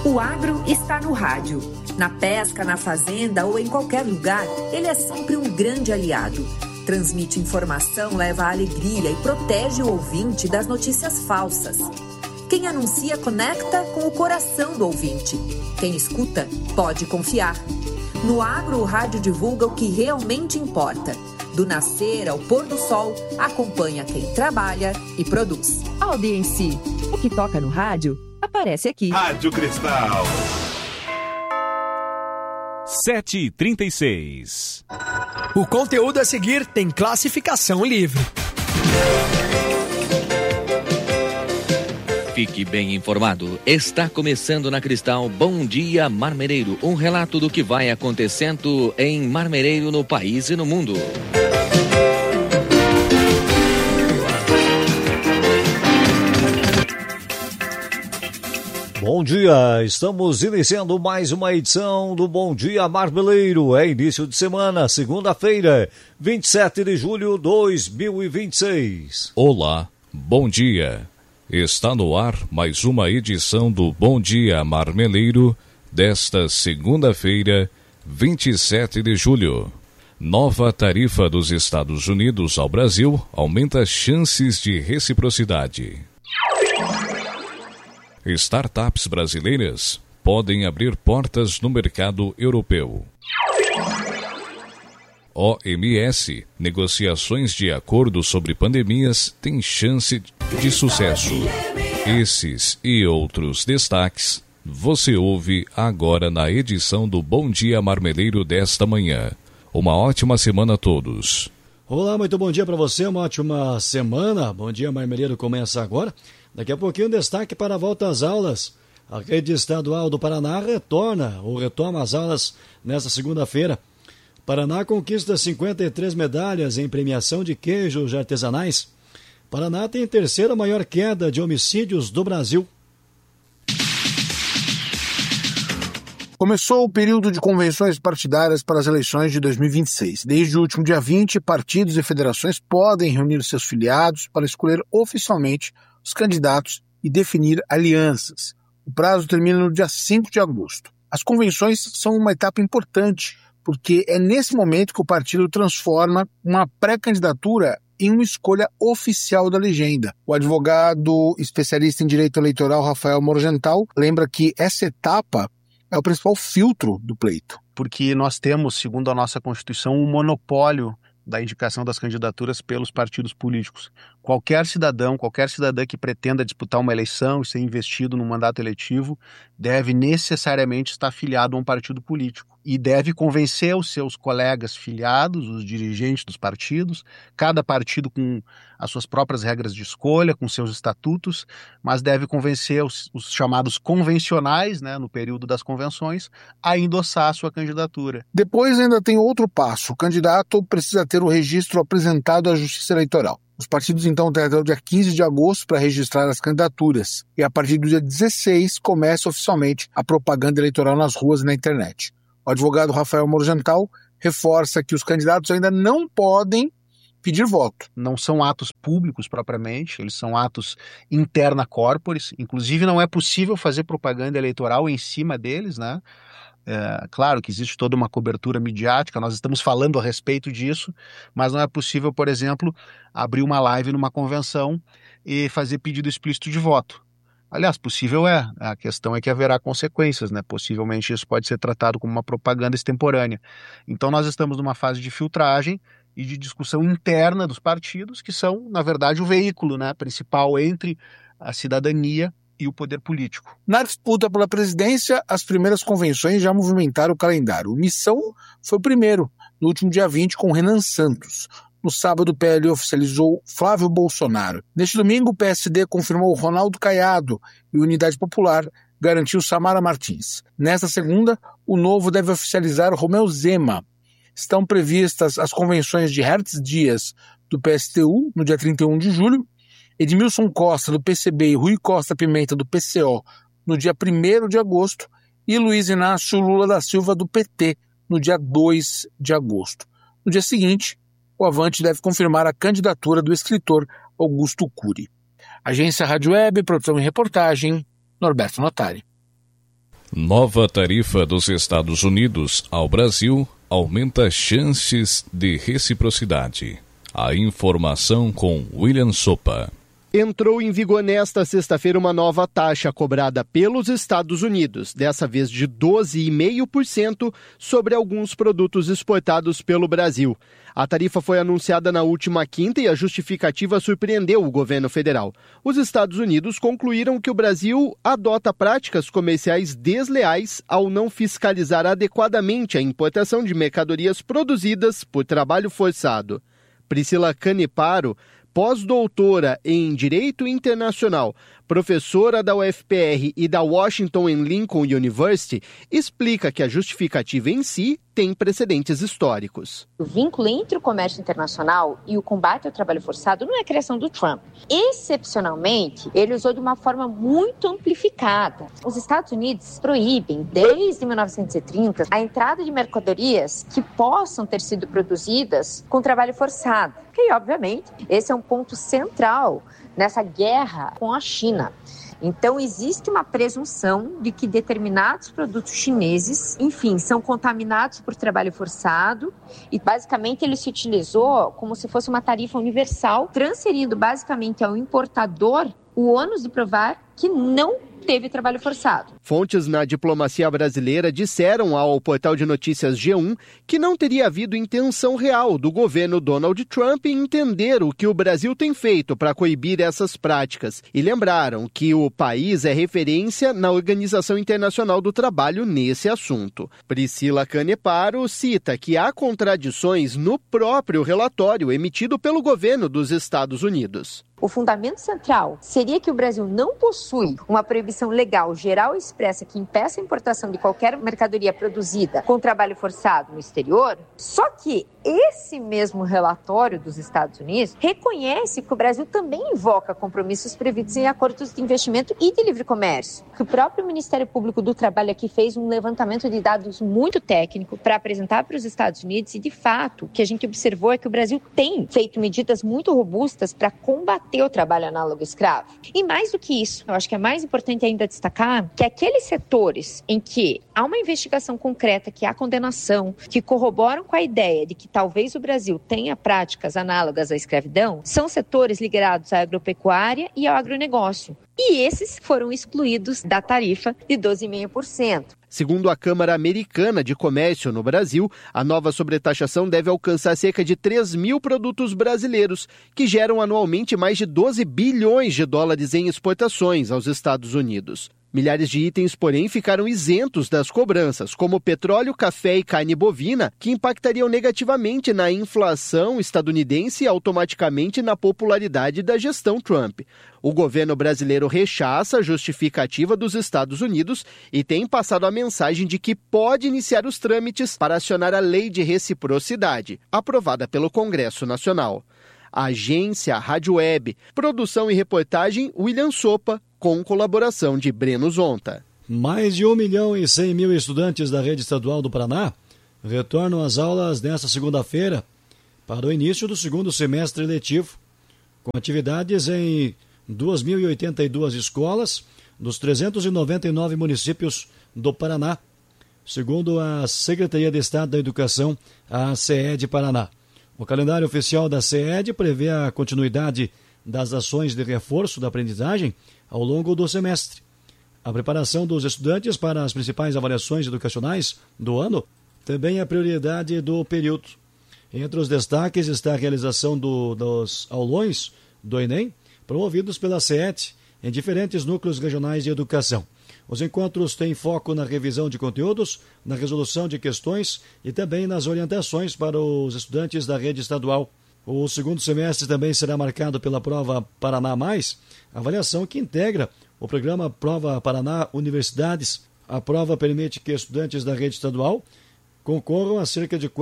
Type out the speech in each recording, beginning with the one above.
O agro está no rádio. Na pesca, na fazenda ou em qualquer lugar, ele é sempre um grande aliado. Transmite informação, leva alegria e protege o ouvinte das notícias falsas. Quem anuncia conecta com o coração do ouvinte. Quem escuta pode confiar. No agro, o rádio divulga o que realmente importa. Do nascer ao pôr do sol, acompanha quem trabalha e produz. Audiência. O que toca no rádio aparece aqui. Rádio Cristal. 7h36. O conteúdo a seguir tem classificação livre. Fique bem informado. Está começando na Cristal Bom Dia Marmereiro. Um relato do que vai acontecendo em Marmereiro, no país e no mundo. Bom dia, estamos iniciando mais uma edição do Bom Dia Marmeleiro. É início de semana, segunda-feira, 27 de julho de 2026. Olá, bom dia. Está no ar mais uma edição do Bom Dia Marmeleiro desta segunda-feira, 27 de julho. Nova tarifa dos Estados Unidos ao Brasil aumenta chances de reciprocidade. Startups brasileiras podem abrir portas no mercado europeu. OMS, negociações de acordo sobre pandemias têm chance de sucesso. Esses e outros destaques você ouve agora na edição do Bom Dia Marmeleiro desta manhã. Uma ótima semana a todos. Olá, muito bom dia para você, uma ótima semana. Bom Dia Marmeleiro começa agora. Daqui a pouquinho destaque para a volta às aulas. A rede estadual do Paraná retoma as aulas nesta segunda-feira. Paraná conquista 53 medalhas em premiação de queijos artesanais. Paraná tem a terceira maior queda de homicídios do Brasil. Começou o período de convenções partidárias para as eleições de 2026. Desde o último dia 20, partidos e federações podem reunir seus filiados para escolher oficialmente os candidatos e definir alianças. O prazo termina no dia 5 de agosto. As convenções são uma etapa importante, porque é nesse momento que o partido transforma uma pré-candidatura em uma escolha oficial da legenda. O advogado especialista em direito eleitoral Rafael Morgenthal lembra que essa etapa é o principal filtro do pleito. Porque nós temos, segundo a nossa Constituição, um monopólio da indicação das candidaturas pelos partidos políticos. Qualquer cidadão, qualquer cidadã que pretenda disputar uma eleição e ser investido num mandato eletivo deve necessariamente estar filiado a um partido político e deve convencer os seus colegas filiados, os dirigentes dos partidos, cada partido com as suas próprias regras de escolha, com seus estatutos, mas deve convencer os chamados convencionais, no período das convenções, a endossar a sua candidatura. Depois ainda tem outro passo. O candidato precisa ter o registro apresentado à Justiça Eleitoral. Os partidos então têm até o dia 15 de agosto para registrar as candidaturas. E a partir do dia 16 começa oficialmente a propaganda eleitoral nas ruas e na internet. O advogado Rafael Morgenthal reforça que os candidatos ainda não podem pedir voto. Não são atos públicos propriamente, eles são atos interna corporis. Inclusive não é possível fazer propaganda eleitoral em cima deles, Claro que existe toda uma cobertura midiática, nós estamos falando a respeito disso, mas não é possível, por exemplo, abrir uma live numa convenção e fazer pedido explícito de voto. Aliás, possível é, a questão é que haverá consequências, Possivelmente isso pode ser tratado como uma propaganda extemporânea. Então nós estamos numa fase de filtragem e de discussão interna dos partidos, que são, na verdade, o veículo principal entre a cidadania e o poder político. Na disputa pela presidência, as primeiras convenções já movimentaram o calendário. O Missão foi o primeiro, no último dia 20, com Renan Santos. No sábado, o PL oficializou Flávio Bolsonaro. Neste domingo, o PSD confirmou Ronaldo Caiado e o Unidade Popular garantiu Samara Martins. Nesta segunda, o Novo deve oficializar Romeu Zema. Estão previstas as convenções de Hertz Dias, do PSTU, no dia 31 de julho, Edmilson Costa, do PCB, e Rui Costa Pimenta, do PCO, no dia 1º de agosto, e Luiz Inácio Lula da Silva, do PT, no dia 2 de agosto. No dia seguinte, o Avante deve confirmar a candidatura do escritor Augusto Cury. Agência Rádio Web, produção e reportagem, Norberto Notari. Nova tarifa dos Estados Unidos ao Brasil aumenta chances de reciprocidade. A informação com William Sopa. Entrou em vigor nesta sexta-feira uma nova taxa cobrada pelos Estados Unidos, dessa vez de 12,5% sobre alguns produtos exportados pelo Brasil. A tarifa foi anunciada na última quinta e a justificativa surpreendeu o governo federal. Os Estados Unidos concluíram que o Brasil adota práticas comerciais desleais ao não fiscalizar adequadamente a importação de mercadorias produzidas por trabalho forçado. Priscila Caneparo, pós-doutora em Direito Internacional, professora da UFPR e da Washington and Lincoln University, explica que a justificativa em si tem precedentes históricos. O vínculo entre o comércio internacional e o combate ao trabalho forçado não é a criação do Trump. Excepcionalmente, ele usou de uma forma muito amplificada. Os Estados Unidos proíbem, desde 1930, a entrada de mercadorias que possam ter sido produzidas com trabalho forçado. E, obviamente, esse é um ponto central nessa guerra com a China. Então, existe uma presunção de que determinados produtos chineses, enfim, são contaminados por trabalho forçado e, basicamente, ele se utilizou como se fosse uma tarifa universal, transferindo, basicamente, ao importador o ônus de provar que não teve trabalho forçado. Fontes na diplomacia brasileira disseram ao portal de notícias G1 que não teria havido intenção real do governo Donald Trump em entender o que o Brasil tem feito para coibir essas práticas e lembraram que o país é referência na Organização Internacional do Trabalho nesse assunto. Priscila Caneparo cita que há contradições no próprio relatório emitido pelo governo dos Estados Unidos. O fundamento central seria que o Brasil não possui uma proibição legal, geral e expressa que impeça a importação de qualquer mercadoria produzida com trabalho forçado no exterior, só que esse mesmo relatório dos Estados Unidos reconhece que o Brasil também invoca compromissos previstos em acordos de investimento e de livre comércio. Que o próprio Ministério Público do Trabalho aqui fez um levantamento de dados muito técnico para apresentar para os Estados Unidos e, de fato, o que a gente observou é que o Brasil tem feito medidas muito robustas para combater o trabalho análogo escravo. E mais do que isso, eu acho que é mais importante ainda destacar que aqueles setores em que há uma investigação concreta, que há condenação, que corroboram com a ideia de que talvez o Brasil tenha práticas análogas à escravidão, são setores ligados à agropecuária e ao agronegócio. E esses foram excluídos da tarifa de 12,5%. Segundo a Câmara Americana de Comércio no Brasil, a nova sobretaxação deve alcançar cerca de 3 mil produtos brasileiros, que geram anualmente mais de 12 bilhões de dólares em exportações aos Estados Unidos. Milhares de itens, porém, ficaram isentos das cobranças, como petróleo, café e carne bovina, que impactariam negativamente na inflação estadunidense e automaticamente na popularidade da gestão Trump. O governo brasileiro rechaça a justificativa dos Estados Unidos e tem passado a mensagem de que pode iniciar os trâmites para acionar a Lei de Reciprocidade, aprovada pelo Congresso Nacional. Agência Rádio Web, produção e reportagem William Sopa, com colaboração de Breno Zonta. Mais de 1.100.000 estudantes da rede estadual do Paraná retornam às aulas nesta segunda-feira para o início do segundo semestre letivo, com atividades em 2.082 escolas dos 399 municípios do Paraná, segundo a Secretaria de Estado da Educação, a CED Paraná. O calendário oficial da CED prevê a continuidade das ações de reforço da aprendizagem ao longo do semestre. A preparação dos estudantes para as principais avaliações educacionais do ano também é prioridade do período. Entre os destaques está a realização dos aulões do Enem, promovidos pela CED em diferentes núcleos regionais de educação. Os encontros têm foco na revisão de conteúdos, na resolução de questões e também nas orientações para os estudantes da rede estadual. O segundo semestre também será marcado pela Prova Paraná Mais, avaliação que integra o programa Prova Paraná Universidades. A prova permite que estudantes da rede estadual concorram a cerca de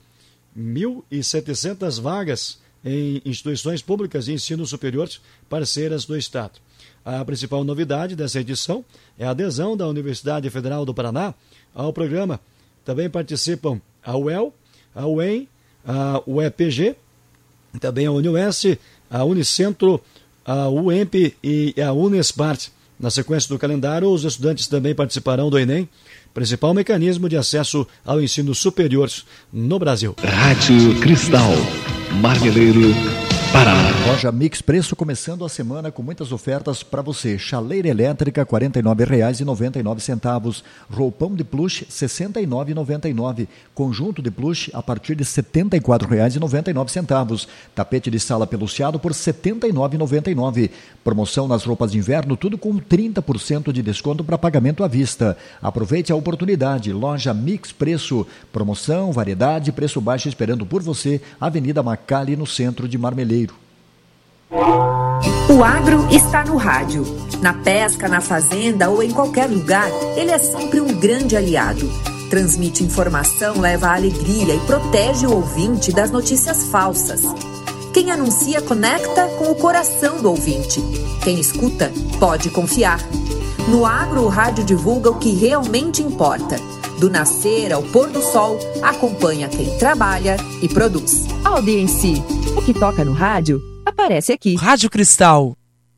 4.700 vagas em instituições públicas de ensino superior parceiras do Estado. A principal novidade dessa edição é a adesão da Universidade Federal do Paraná ao programa. Também participam a UEL, a UEM, a UEPG, também a Unioeste, a Unicentro, a UEMP e a Unespart. Na sequência do calendário, os estudantes também participarão do Enem, principal mecanismo de acesso ao ensino superior no Brasil. Rádio Cristal, Marmeleiro, Paraná. Loja Mix Preço começando a semana com muitas ofertas para você. Chaleira elétrica R$ 49,99. Roupão de plush R$ 69,99. Conjunto de plush a partir de R$ 74,99. Tapete de sala peluciado por R$ 79,99. Promoção nas roupas de inverno, tudo com 30% de desconto para pagamento à vista. Aproveite a oportunidade. Loja Mix Preço. Promoção, variedade, preço baixo esperando por você. Avenida Macali, no centro de Marmeleiro. O agro está no rádio. Na pesca, na fazenda ou em qualquer lugar, ele é sempre um grande aliado. Transmite informação, leva alegria e protege o ouvinte das notícias falsas. Quem anuncia conecta com o coração do ouvinte. Quem escuta pode confiar. No agro, o rádio divulga o que realmente importa. Do nascer ao pôr do sol, acompanha quem trabalha e produz. Audiência. O que toca no rádio, aparece aqui. Rádio Cristal.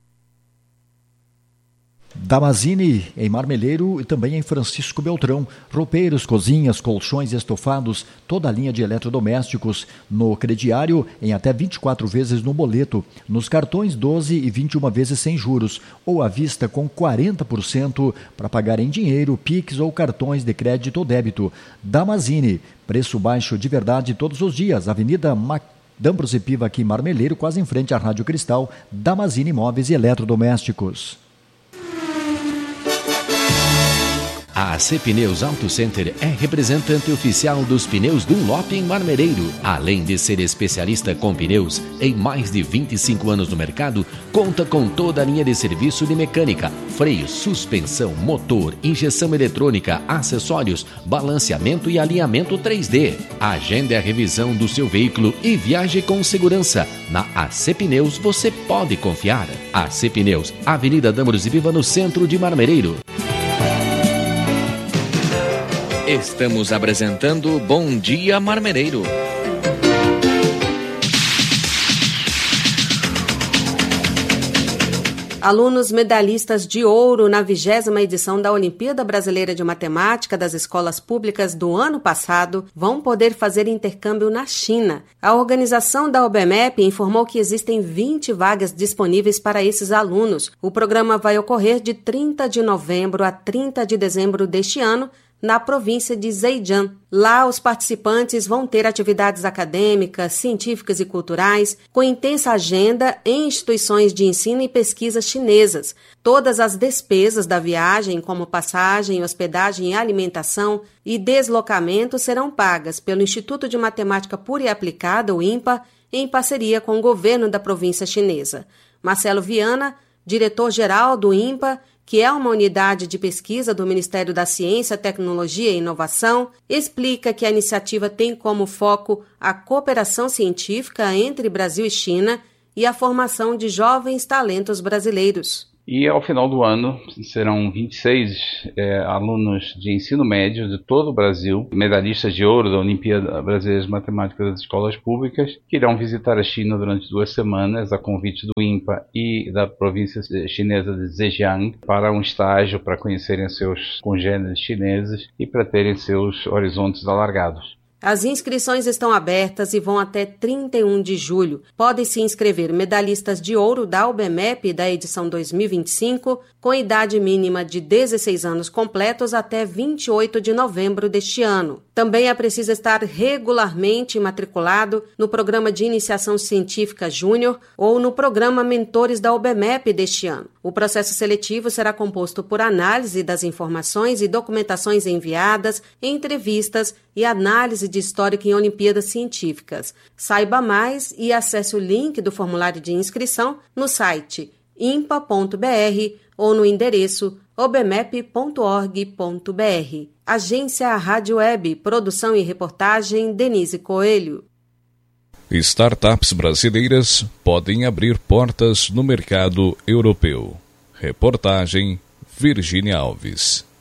Damazini, em Marmeleiro e também em Francisco Beltrão. Roupeiros, cozinhas, colchões, estofados, toda a linha de eletrodomésticos. No crediário, em até 24 vezes no boleto. Nos cartões, 12 e 21 vezes sem juros. Ou à vista com 40% para pagar em dinheiro, Pix ou cartões de crédito ou débito. Damazini, preço baixo de verdade todos os dias. Avenida D'Ambrosio Piva, aqui em Marmeleiro, quase em frente à Rádio Cristal. Damazini Móveis e Eletrodomésticos. A AC Pneus Auto Center é representante oficial dos pneus Dunlop em Marmeleiro. Além de ser especialista com pneus, em mais de 25 anos no mercado, conta com toda a linha de serviço de mecânica, freio, suspensão, motor, injeção eletrônica, acessórios, balanceamento e alinhamento 3D. Agende a revisão do seu veículo e viaje com segurança. Na AC Pneus você pode confiar. AC Pneus, Avenida D'Ambrosio Piva, no centro de Marmeleiro. Estamos apresentando Bom Dia Marmeleiro. Alunos medalhistas de ouro na 20ª edição da Olimpíada Brasileira de Matemática das escolas públicas do ano passado vão poder fazer intercâmbio na China. A organização da OBMEP informou que existem 20 vagas disponíveis para esses alunos. O programa vai ocorrer de 30 de novembro a 30 de dezembro deste ano, na província de Zhejiang. Lá, os participantes vão ter atividades acadêmicas, científicas e culturais, com intensa agenda em instituições de ensino e pesquisa chinesas. Todas as despesas da viagem, como passagem, hospedagem e alimentação e deslocamento, serão pagas pelo Instituto de Matemática Pura e Aplicada, o INPA, em parceria com o governo da província chinesa. Marcelo Viana, diretor-geral do INPA, que é uma unidade de pesquisa do Ministério da Ciência, Tecnologia e Inovação, explica que a iniciativa tem como foco a cooperação científica entre Brasil e China e a formação de jovens talentos brasileiros. E ao final do ano serão 26 alunos de ensino médio de todo o Brasil, medalhistas de ouro da Olimpíada Brasileira de Matemática das Escolas Públicas, que irão visitar a China durante 2 semanas, a convite do INPA e da província chinesa de Zhejiang, para um estágio para conhecerem seus congêneres chineses e para terem seus horizontes alargados. As inscrições estão abertas e vão até 31 de julho. Podem se inscrever medalhistas de ouro da OBMEP da edição 2025, com idade mínima de 16 anos completos até 28 de novembro deste ano. Também é preciso estar regularmente matriculado no Programa de Iniciação Científica Júnior ou no Programa Mentores da OBMEP deste ano. O processo seletivo será composto por análise das informações e documentações enviadas, entrevistas e análise de histórico em Olimpíadas Científicas. Saiba mais e acesse o link do formulário de inscrição no site impa.br ou no endereço obmep.org.br. Agência Rádio Web, produção e reportagem Denise Coelho. Startups brasileiras podem abrir portas no mercado europeu. Reportagem Virgínia Alves.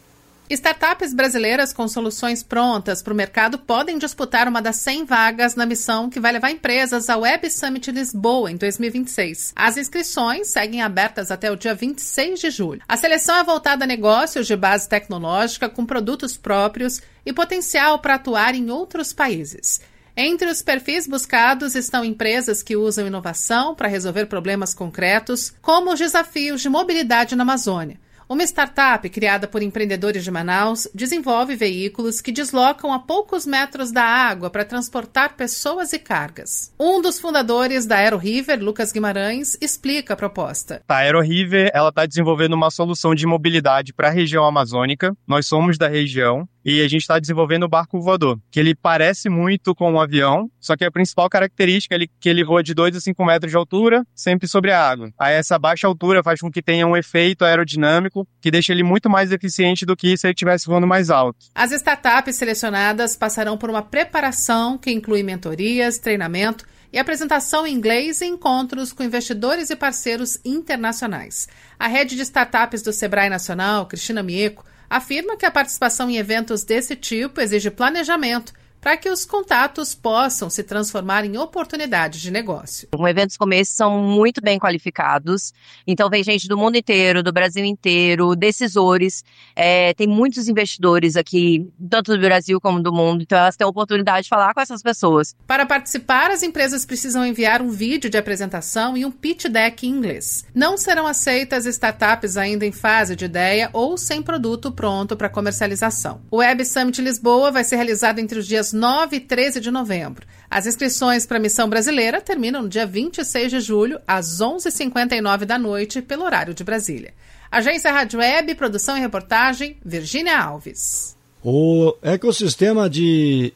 Startups brasileiras com soluções prontas para o mercado podem disputar uma das 100 vagas na missão que vai levar empresas ao Web Summit Lisboa em 2026. As inscrições seguem abertas até o dia 26 de julho. A seleção é voltada a negócios de base tecnológica com produtos próprios e potencial para atuar em outros países. Entre os perfis buscados estão empresas que usam inovação para resolver problemas concretos, como os desafios de mobilidade na Amazônia. Uma startup criada por empreendedores de Manaus desenvolve veículos que deslocam a poucos metros da água para transportar pessoas e cargas. Um dos fundadores da AeroRiver, Lucas Guimarães, explica a proposta. A AeroRiver está desenvolvendo uma solução de mobilidade para a região amazônica. Nós somos da região. E a gente está desenvolvendo o barco voador, que ele parece muito com um avião, só que a principal característica é que ele voa de 2 a 5 metros de altura, sempre sobre a água. Aí essa baixa altura faz com que tenha um efeito aerodinâmico que deixa ele muito mais eficiente do que se ele estivesse voando mais alto. As startups selecionadas passarão por uma preparação que inclui mentorias, treinamento e apresentação em inglês e encontros com investidores e parceiros internacionais. A rede de startups do Sebrae Nacional, Cristina Mieco, afirma que a participação em eventos desse tipo exige planejamento para que os contatos possam se transformar em oportunidades de negócio. Eventos como esse são muito bem qualificados, então vem gente do mundo inteiro, do Brasil inteiro, decisores, tem muitos investidores aqui, tanto do Brasil como do mundo, então elas têm a oportunidade de falar com essas pessoas. Para participar, as empresas precisam enviar um vídeo de apresentação e um pitch deck em inglês. Não serão aceitas startups ainda em fase de ideia ou sem produto pronto para comercialização. O Web Summit Lisboa vai ser realizado entre os dias 9 e 13 de novembro. As inscrições para a missão brasileira terminam no dia 26 de julho, às 11h59 da noite, pelo horário de Brasília. Agência Rádio Web, produção e reportagem, Virgínia Alves. O ecossistema de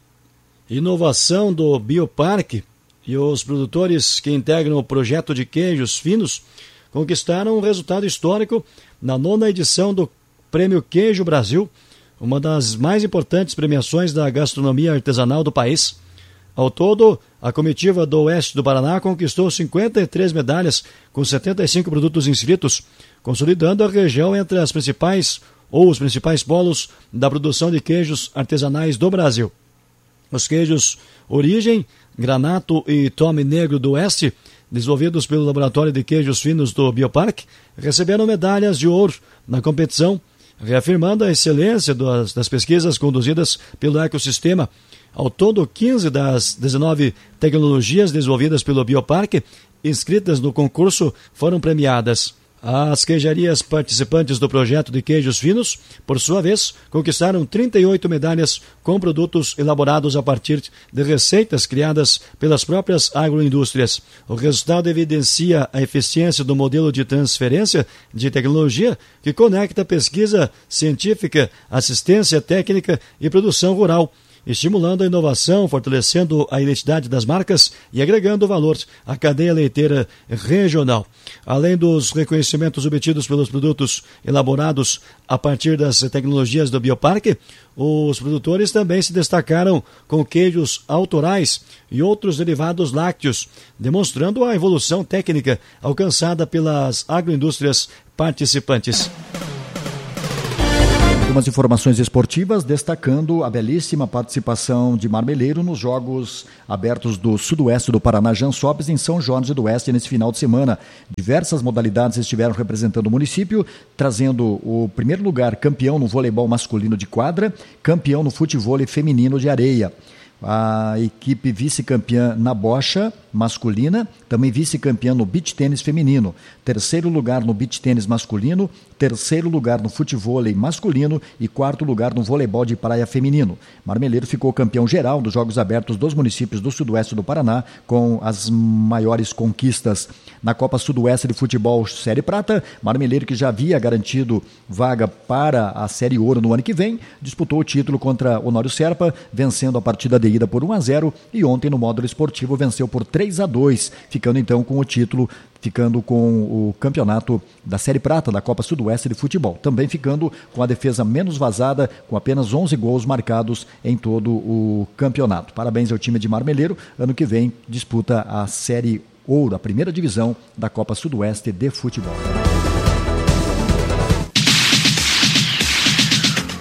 inovação do Bioparque e os produtores que integram o projeto de queijos finos conquistaram um resultado histórico na 9ª edição do Prêmio Queijo Brasil, uma das mais importantes premiações da gastronomia artesanal do país. Ao todo, a comitiva do Oeste do Paraná conquistou 53 medalhas com 75 produtos inscritos, consolidando a região entre os principais polos da produção de queijos artesanais do Brasil. Os queijos Origem, Granato e Tome Negro do Oeste, desenvolvidos pelo Laboratório de Queijos Finos do Bioparque, receberam medalhas de ouro na competição, reafirmando a excelência das pesquisas conduzidas pelo ecossistema. Ao todo, 15 das 19 tecnologias desenvolvidas pelo Bioparque inscritas no concurso foram premiadas. As queijarias participantes do projeto de queijos finos, por sua vez, conquistaram 38 medalhas com produtos elaborados a partir de receitas criadas pelas próprias agroindústrias. O resultado evidencia a eficiência do modelo de transferência de tecnologia que conecta pesquisa científica, assistência técnica e produção rural, estimulando a inovação, fortalecendo a identidade das marcas e agregando valor à cadeia leiteira regional. Além dos reconhecimentos obtidos pelos produtos elaborados a partir das tecnologias do Bioparque, os produtores também se destacaram com queijos autorais e outros derivados lácteos, demonstrando a evolução técnica alcançada pelas agroindústrias participantes. Algumas informações esportivas destacando a belíssima participação de Marmeleiro nos Jogos Abertos do Sudoeste do Paraná Jansopes em São Jorge do Oeste nesse final de semana. Diversas modalidades estiveram representando o município, trazendo o primeiro lugar campeão no voleibol masculino de quadra, campeão no futevôlei feminino de areia. A equipe vice-campeã na bocha masculina, também vice-campeã no beach tênis feminino, terceiro lugar no beach tênis masculino, terceiro lugar no futevôlei masculino e quarto lugar no voleibol de praia feminino. Marmeleiro ficou campeão geral dos Jogos Abertos dos municípios do Sudoeste do Paraná, com as maiores conquistas. Na Copa Sudoeste de Futebol Série Prata, Marmeleiro, que já havia garantido vaga para a Série Ouro no ano que vem, disputou o título contra Honório Serpa, vencendo a partida de ida por 1-0 e ontem no módulo esportivo venceu por 3-2, ficando então com o título, ficando com o campeonato da Série Prata da Copa Sudoeste de Futebol, também ficando com a defesa menos vazada, com apenas 11 gols marcados em todo o campeonato. Parabéns ao time de Marmeleiro, ano que vem disputa a Série Ouro, a primeira divisão da Copa Sudoeste de Futebol.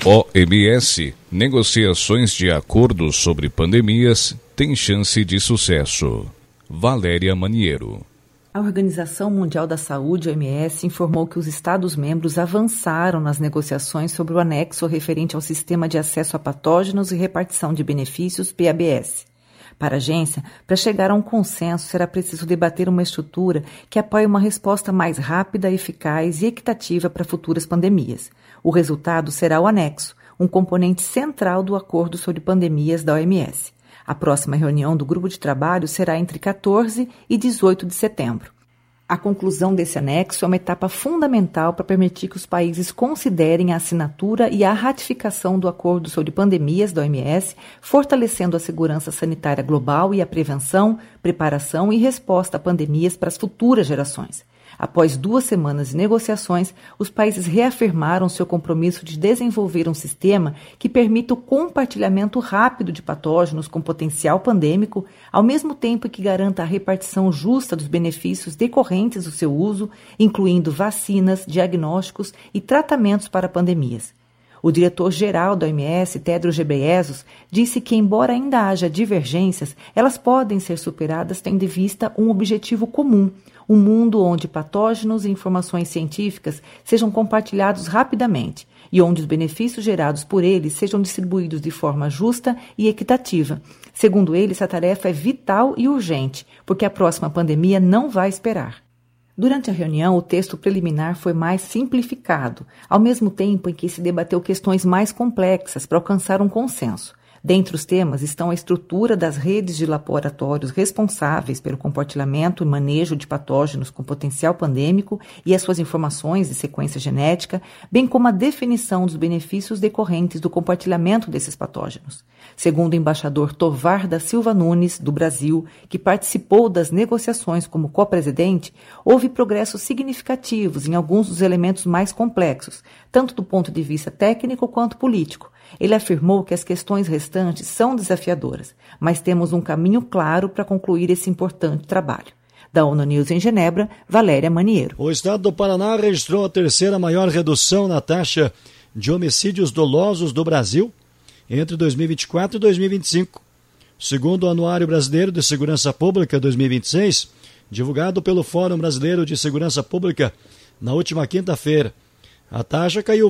OMS, negociações de acordos sobre pandemias têm chance de sucesso. Valéria Maniero. A Organização Mundial da Saúde, OMS, informou que os Estados-membros avançaram nas negociações sobre o anexo referente ao Sistema de Acesso a Patógenos e Repartição de Benefícios, PABS. Para a agência, para chegar a um consenso, será preciso debater uma estrutura que apoie uma resposta mais rápida, eficaz e equitativa para futuras pandemias. O resultado será o anexo, um componente central do Acordo sobre Pandemias da OMS. A próxima reunião do grupo de trabalho será entre 14 e 18 de setembro. A conclusão desse anexo é uma etapa fundamental para permitir que os países considerem a assinatura e a ratificação do Acordo sobre Pandemias da OMS, fortalecendo a segurança sanitária global e a prevenção, preparação e resposta a pandemias para as futuras gerações. Após 2 semanas de negociações, os países reafirmaram seu compromisso de desenvolver um sistema que permita o compartilhamento rápido de patógenos com potencial pandêmico, ao mesmo tempo que garanta a repartição justa dos benefícios decorrentes do seu uso, incluindo vacinas, diagnósticos e tratamentos para pandemias. O diretor-geral da OMS, Tedros Ghebreyesus, disse que, embora ainda haja divergências, elas podem ser superadas tendo em vista um objetivo comum, um mundo onde patógenos e informações científicas sejam compartilhados rapidamente e onde os benefícios gerados por eles sejam distribuídos de forma justa e equitativa. Segundo ele, essa tarefa é vital e urgente, porque a próxima pandemia não vai esperar. Durante a reunião, o texto preliminar foi mais simplificado, ao mesmo tempo em que se debateu questões mais complexas para alcançar um consenso. Dentre os temas estão a estrutura das redes de laboratórios responsáveis pelo compartilhamento e manejo de patógenos com potencial pandêmico e as suas informações de sequência genética, bem como a definição dos benefícios decorrentes do compartilhamento desses patógenos. Segundo o embaixador Tovar da Silva Nunes, do Brasil, que participou das negociações como co-presidente, houve progressos significativos em alguns dos elementos mais complexos, tanto do ponto de vista técnico quanto político. Ele afirmou que as questões restantes são desafiadoras, mas temos um caminho claro para concluir esse importante trabalho. Da ONU News em Genebra, Valéria Maniero. O estado do Paraná registrou a terceira maior redução na taxa de homicídios dolosos do Brasil entre 2024 e 2025. Segundo o Anuário Brasileiro de Segurança Pública 2026, divulgado pelo Fórum Brasileiro de Segurança Pública na última quinta-feira, a taxa caiu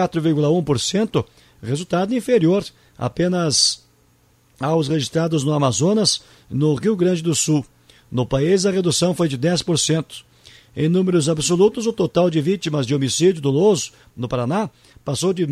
24,1%, resultado inferior apenas aos registrados no Amazonas e no Rio Grande do Sul. No país, a redução foi de 10%. Em números absolutos, o total de vítimas de homicídio doloso no Paraná passou de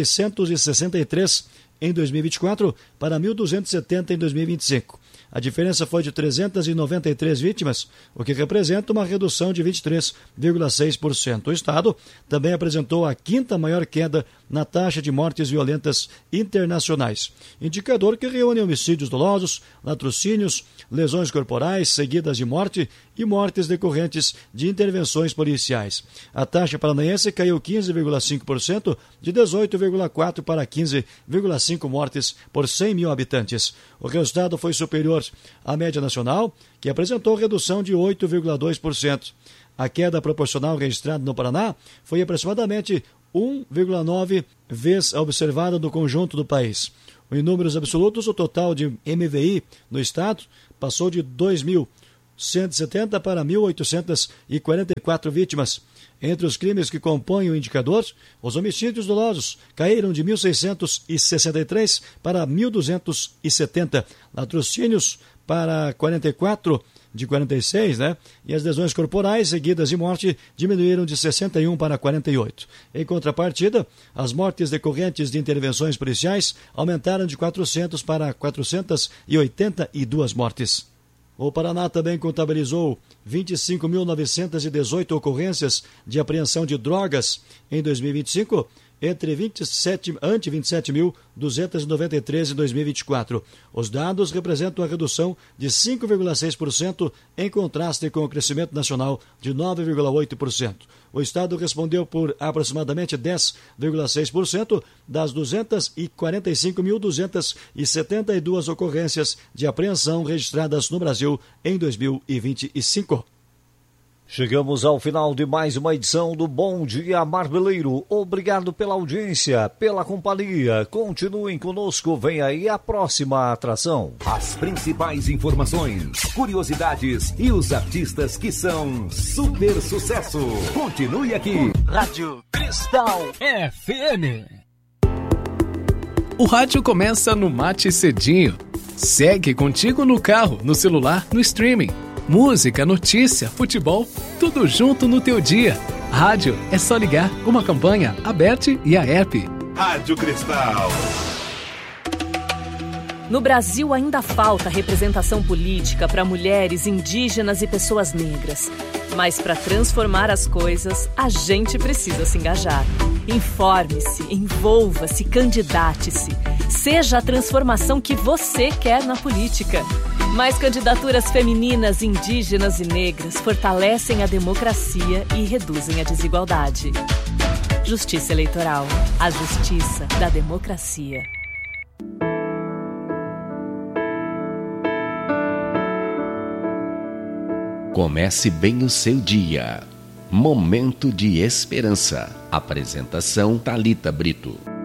1.663 em 2024 para 1.270 em 2025. A diferença foi de 393 vítimas, o que representa uma redução de 23,6%. O Estado também apresentou a quinta maior queda na taxa de mortes violentas internacionais, indicador que reúne homicídios dolosos, latrocínios, lesões corporais seguidas de morte e mortes decorrentes de intervenções policiais. A taxa paranaense caiu 15,5%, de 18,4 para 15,5 mortes por 100 mil habitantes. O resultado foi superior à média nacional, que apresentou redução de 8,2%. A queda proporcional registrada no Paraná foi aproximadamente 1,9 vezes observada no conjunto do país. Em números absolutos, o total de MVI no estado passou de 2.170 para 1.844 vítimas. Entre os crimes que compõem o indicador, os homicídios dolosos caíram de 1.663 para 1.270, latrocínios para 44 de 46, e as lesões corporais seguidas de morte diminuíram de 61 para 48. Em contrapartida, as mortes decorrentes de intervenções policiais aumentaram de 400 para 482 mortes. O Paraná também contabilizou 25.918 ocorrências de apreensão de drogas em 2025, ante 27.293 em 2024. Os dados representam a redução de 5,6% em contraste com o crescimento nacional de 9,8%. O Estado respondeu por aproximadamente 10,6% das 245.272 ocorrências de apreensão registradas no Brasil em 2025. Chegamos ao final de mais uma edição do Bom Dia Marmeleiro. Obrigado pela audiência, pela companhia. Continuem conosco, vem aí a próxima atração. As principais informações, curiosidades e os artistas que são super sucesso. Continue aqui. Rádio Cristal FM. O rádio começa no Mate Cedinho. Segue contigo no carro, no celular, no streaming. Música, notícia, futebol, tudo junto no teu dia. Rádio é só ligar, uma campanha, a Bet e a app. Rádio Cristal. No Brasil ainda falta representação política para mulheres, indígenas e pessoas negras. Mas para transformar as coisas, a gente precisa se engajar. Informe-se, envolva-se, candidate-se. Seja a transformação que você quer na política. Mais candidaturas femininas, indígenas e negras fortalecem a democracia e reduzem a desigualdade. Justiça Eleitoral. A justiça da democracia. Comece bem o seu dia. Momento de esperança. Apresentação Thalita Brito.